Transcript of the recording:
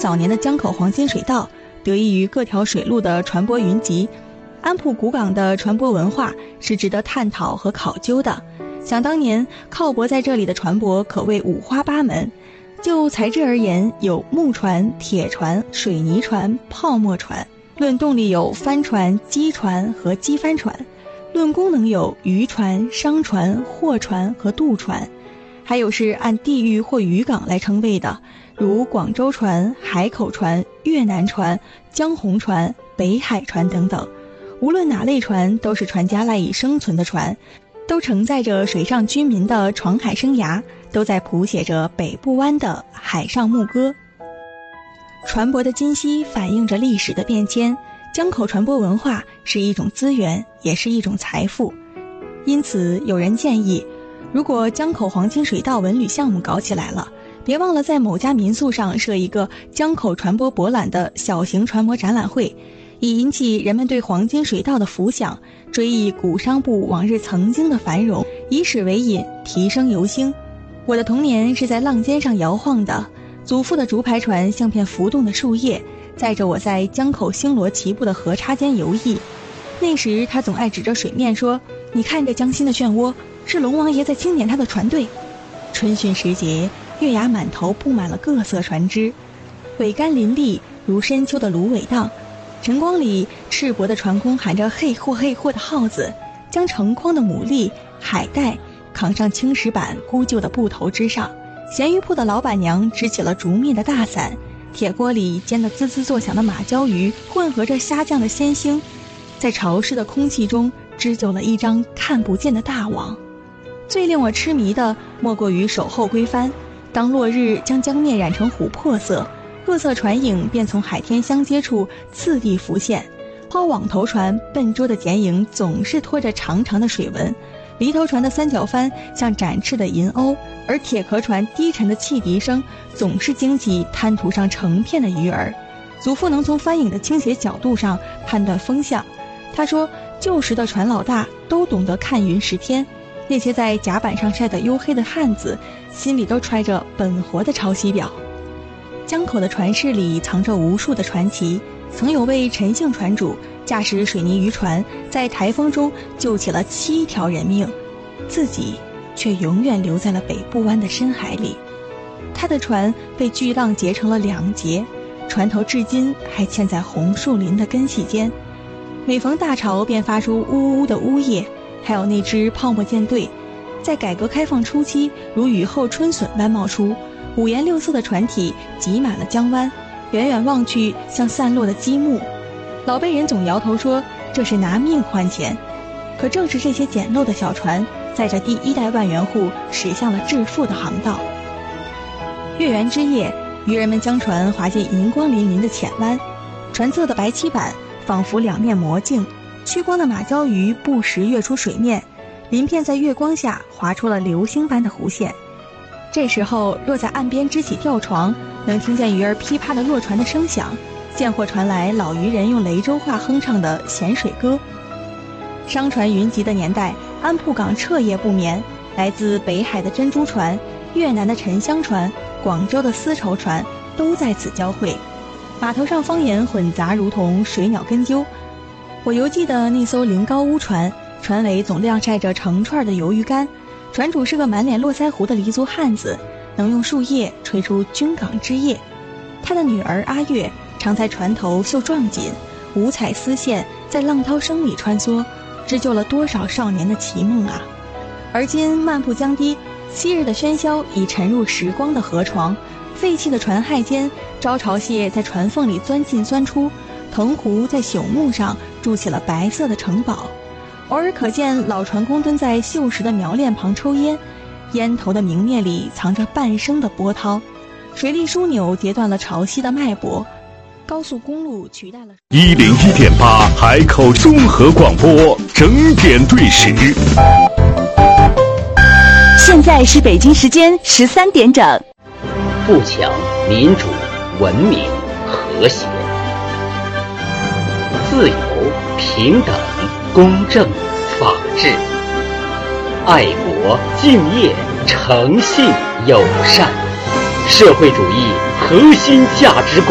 早年的江口黄金水道，得益于各条水路的船舶云集，安浦古港的船舶文化是值得探讨和考究的。想当年靠泊在这里的船舶可谓五花八门，就材质而言，有木船、铁船、水泥船、泡沫船；论动力有帆船、机船和机帆船；论功能有渔船、商船、货船和渡船；还有是按地域或渔港来称谓的，如广州船、海口船、越南船、江洪船、北海船等等。无论哪类船，都是船家赖以生存的船，都承载着水上居民的闯海生涯，都在谱写着北部湾的海上牧歌。船舶的今昔反映着历史的变迁，江口船舶文化是一种资源，也是一种财富。因此有人建议，如果江口黄金水道文旅项目搞起来了，别忘了在某家民宿上设一个江口船舶博览的小型船舶展览会，以引起人们对黄金水道的浮想，追忆古商埠往日曾经的繁荣，以史为引，提升游兴。我的童年是在浪尖上摇晃的，祖父的竹排船像片浮动的树叶，载着我在江口星罗棋布的河叉间游弋。那时他总爱指着水面说，你看这江心的漩涡，是龙王爷在清点他的船队。春汛时节，月牙满头布满了各色船只，桅杆林立如深秋的芦苇荡，晨光里赤膊的船工喊着嘿嚯嘿嚯的号子，将成筐的牡蛎、海带扛上青石板孤旧的布头之上。咸鱼铺的老板娘支起了竹篾的大伞，铁锅里煎得滋滋作响的马鲛鱼混合着虾酱的鲜腥，在潮湿的空气中织就了一张看不见的大网。最令我痴迷的莫过于守候归帆，当落日将江面染成琥珀色，各色船影便从海天相接处次第浮现。抛网头船笨拙的剪影总是拖着长长的水纹，犁头船的三角帆像展翅的银鸥，而铁壳船低沉的汽笛声总是惊起滩涂上成片的鱼儿。祖父能从帆影的倾斜角度上判断风向，他说旧时的船老大都懂得看云识天，那些在甲板上晒得黝黑的汉子心里都揣着本活的潮汐表。江口的船市里藏着无数的传奇，曾有位陈姓船主驾驶水泥渔船在台风中救起了7条人命，自己却永远留在了北部湾的深海里。他的船被巨浪截成了2截，船头至今还嵌在红树林的根系间，每逢大潮便发出呜呜的呜咽。还有那支泡沫舰队，在改革开放初期如雨后春笋般冒出，五颜六色的船体挤满了江湾，远远望去像散落的积木。老辈人总摇头说这是拿命换钱，可正是这些简陋的小船载着第1代万元户驶向了致富的航道。月圆之夜，渔人们将船划进银光粼粼的浅湾，船侧的白漆板仿佛2面魔镜，曲光的马鲛鱼不时跃出水面，鳞片在月光下划出了流星般的弧线。这时候若在岸边支起吊床，能听见鱼儿噼啪的落船的声响，现或传来老渔人用雷州话哼唱的咸水歌。商船云集的年代，安浦港彻夜不眠，来自北海的珍珠船、越南的沉香船、广州的丝绸船都在此交汇，码头上方言混杂如同水鸟根鸠。我犹记得那艘临高屋船，船尾总晾晒着成串的鱿鱼干，船主是个满脸络腮胡的黎族汉子，能用树叶吹出军港之夜。他的女儿阿月常在船头绣壮锦，五彩丝线在浪涛声里穿梭，织就了多少少年的奇梦啊！而今漫步江堤，昔日的喧嚣已沉入时光的河床，废弃的船骸间，招潮蟹在船缝里钻进钻出，藤壶在朽木上筑起了白色的城堡。偶尔可见老船工蹲在锈蚀的苗链旁抽烟，烟头的明灭里藏着半生的波涛。水利枢纽截断了潮汐的脉搏，高速公路取代了 101.8海口综合广播，整点对时。 现在是北京时间13点整。 富强、民主、文明、和谐、自由、平等、公正、法治、爱国、敬业、诚信、友善，社会主义核心价值观。